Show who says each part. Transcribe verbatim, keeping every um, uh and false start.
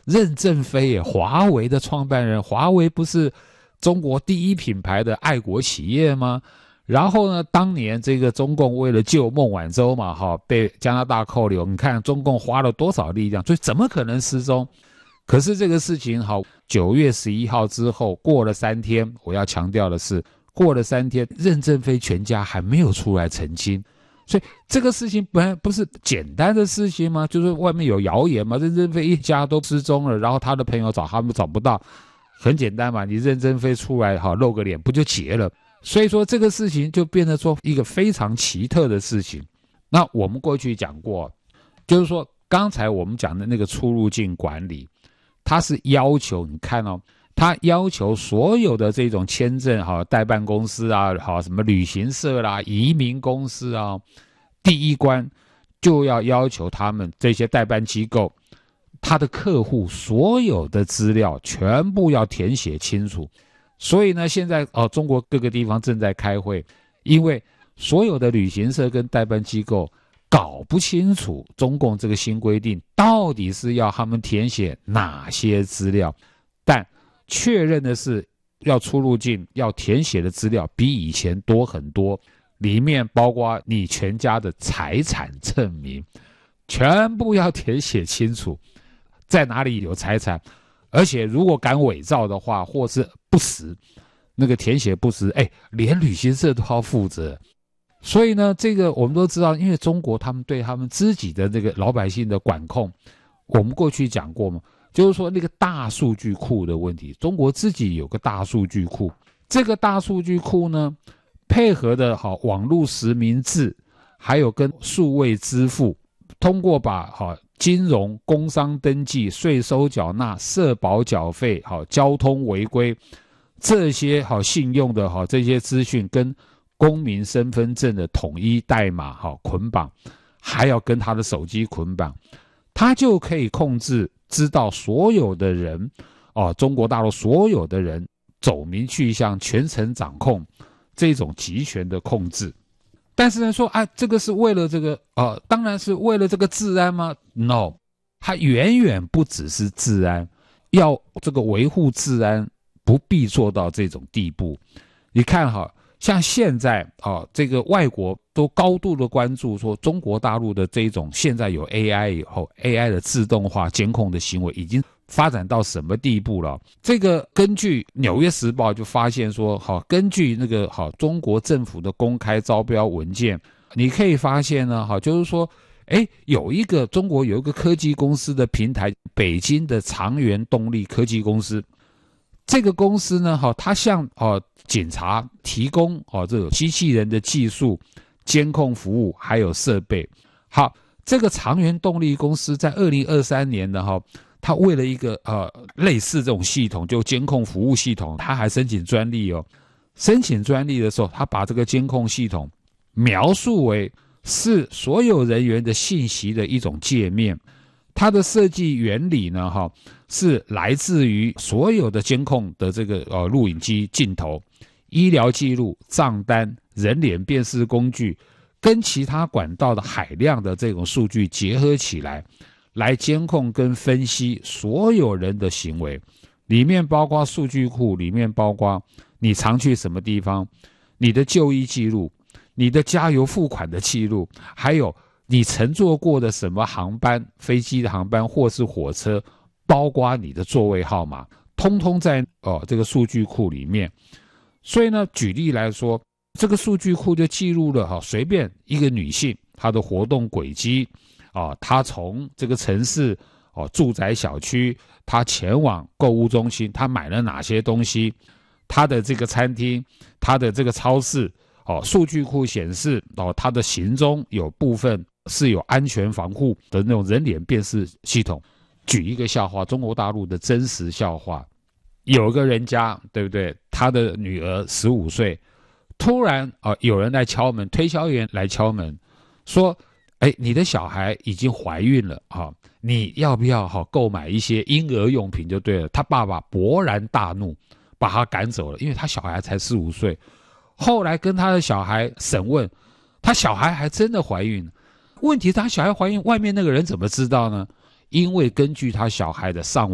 Speaker 1: 任正非耶，华为的创办人，华为不是中国第一品牌的爱国企业吗？然后呢，当年这个中共为了救孟晚舟嘛，哈，被加拿大扣留，你看中共花了多少力量，所以怎么可能失踪？可是这个事情好，九月十一号之后过了三天，我要强调的是，过了三天，任正非全家还没有出来澄清，所以这个事情本来不是简单的事情吗？就是外面有谣言嘛，任正非一家都失踪了，然后他的朋友找他们找不到，很简单嘛，你任正非出来好露个脸不就结了？所以说这个事情就变得说一个非常奇特的事情。那我们过去讲过，就是说刚才我们讲的那个出入境管理，他是要求你看哦，他要求所有的这种签证哈、代办公司啊，好什么旅行社啦、移民公司啊，第一关就要要求他们这些代办机构，他的客户所有的资料全部要填写清楚。所以呢，现在哦，中国各个地方正在开会，因为所有的旅行社跟代办机构搞不清楚中共这个新规定到底是要他们填写哪些资料，但确认的是要出入境要填写的资料比以前多很多，里面包括你全家的财产证明，全部要填写清楚，在哪里有财产，而且如果敢伪造的话，或是不实，那个填写不实，哎，连旅行社都要负责。所以呢，这个我们都知道，因为中国他们对他们自己的这个老百姓的管控，我们过去讲过嘛，就是说那个大数据库的问题，中国自己有个大数据库，这个大数据库呢，配合的好网络实名制，还有跟数位支付，通过把好金融、工商登记、税收缴纳、社保缴费、好交通违规这些好信用的好这些资讯跟公民身份证的统一代码好捆绑，还要跟他的手机捆绑，他就可以控制知道所有的人哦，中国大陆所有的人走明去向，全程掌控这种集权的控制。但是呢说啊，这个是为了这个呃，当然是为了这个治安吗 ？No， 它远远不只是治安，要这个维护治安不必做到这种地步。你看哈，像现在啊，这个外国都高度的关注说中国大陆的这种现在有 A I 以后 ，A I 的自动化监控的行为已经发展到什么地步了？这个根据《纽约时报》就发现说，好，根据那个好中国政府的公开招标文件，你可以发现呢，好，就是说，哎，有一个中国有一个科技公司的平台，北京的长源动力科技公司，这个公司呢，好，它向哦警察提供哦这个机器人的技术、监控服务还有设备。好，这个长源动力公司在二零二三年呢，哈。他为了一个呃类似这种系统，就监控服务系统，他还申请专利哦。申请专利的时候，他把这个监控系统描述为是所有人员的信息的一种界面。它的设计原理呢，哈，是来自于所有的监控的这个呃录影机镜头、医疗记录、账单、人脸辨识工具，跟其他管道的海量的这种数据结合起来。来监控跟分析所有人的行为，里面包括数据库，里面包括你常去什么地方，你的就医记录，你的加油付款的记录，还有你乘坐过的什么航班，飞机的航班或是火车，包括你的座位号码，通通在哦这个数据库里面。所以呢，举例来说，这个数据库就记录了哈，随便一个女性她的活动轨迹。哦，他从这个城市哦住宅小区，他前往购物中心，他买了哪些东西？他的这个餐厅，他的这个超市，哦，数据库显示哦，他的行踪有部分是有安全防护的那种人脸辨识系统。举一个笑话，中国大陆的真实笑话，有个人家对不对？他的女儿十五岁，突然啊、哦、有人来敲门，推销员来敲门，说。哎，你的小孩已经怀孕了啊！你要不要好购买一些婴儿用品就对了。他爸爸勃然大怒，把他赶走了，因为他小孩才四五岁。后来跟他的小孩审问，他小孩还真的怀孕。问题他小孩怀孕，外面那个人怎么知道呢？因为根据他小孩的上